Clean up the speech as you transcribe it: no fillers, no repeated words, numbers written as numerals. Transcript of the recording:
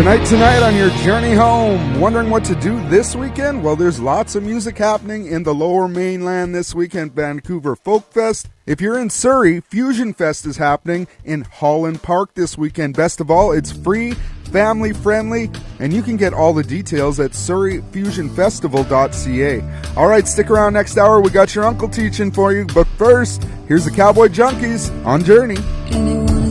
Tonight on your journey home, wondering what to do this weekend? Well, there's lots of music happening in the Lower Mainland this weekend, Vancouver Folk Fest. If you're in Surrey, Fusion Fest is happening in Holland Park this weekend. Best of all, it's free, family friendly, and you can get all the details at surreyfusionfestival.ca. All right, stick around next hour. We got your uncle teaching for you. But first, here's the Cowboy Junkies on Journey.